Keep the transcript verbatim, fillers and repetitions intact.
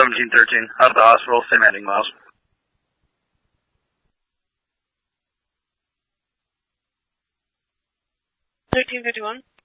seventeen thirteen, out of the hospital, same ending miles. thirteen fifty-one.